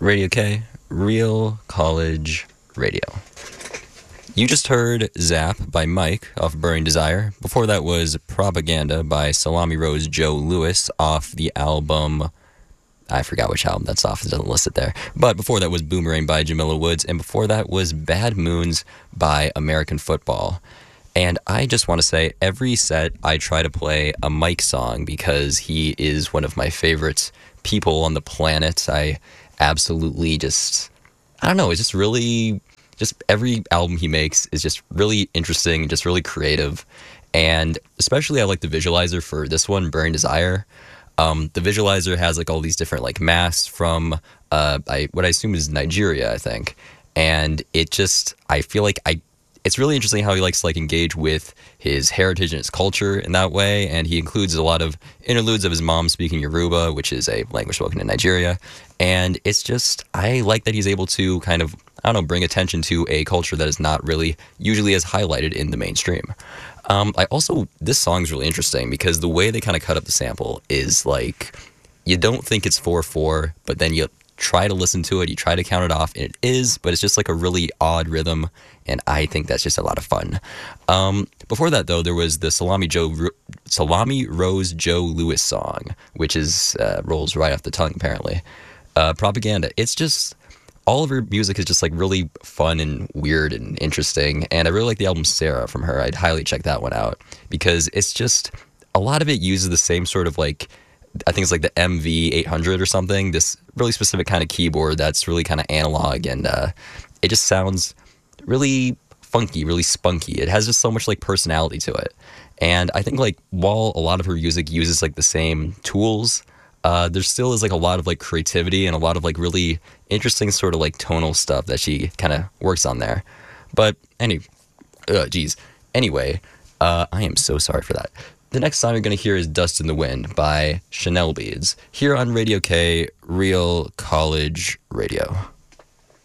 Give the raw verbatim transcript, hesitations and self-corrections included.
Radio K, Real College Radio. You just heard Zap by Mike off Burning Desire. Before that was Propaganda by Salami Rose Joe Lewis off the album... I forgot which album that's off. It doesn't list it there. But before that was Boomerang by Jamila Woods. And before that was Bad Moons by American Football. And I just want to say, every set I try to play a Mike song because he is one of my favorite people on the planet. I absolutely just, I don't know, it's just really, just every album he makes is just really interesting, just really creative. And especially I like the visualizer for this one, Burning Desire. Um, the visualizer has like all these different like masks from uh, I, what I assume is Nigeria, I think. And it just, I feel like I, it's really interesting how he likes to like engage with his heritage and his culture in that way. And he includes a lot of interludes of his mom speaking Yoruba, which is a language spoken in Nigeria. And it's just, I like that he's able to kind of, I don't know, bring attention to a culture that is not really usually as highlighted in the mainstream. Um, I also, this song's really interesting because the way they kind of cut up the sample is like, you don't think it's four four, but then you try to listen to it, you try to count it off, and it is, but it's just like a really odd rhythm, and I think that's just a lot of fun. Um, before that, though, there was the Salami Joe, Salami Rose Joe Lewis song, which is uh, rolls right off the tongue, apparently. Uh, Propaganda. It's just, all of her music is just like really fun and weird and interesting, and I really like the album Sarah from her. I'd highly check that one out, because it's just, a lot of it uses the same sort of like, I think it's like the M V eight hundred or something, this really specific kind of keyboard that's really kind of analog, and uh, it just sounds really funky, really spunky. It has just so much like personality to it. And I think like while a lot of her music uses like the same tools, uh, there still is like a lot of like creativity and a lot of like really interesting sort of like tonal stuff that she kind of works on there. But any, uh, geez. Anyway, uh, I am so sorry for that. The next song you're going to hear is Dust in the Wind by Chanel Beads, here on Radio K, Real College Radio.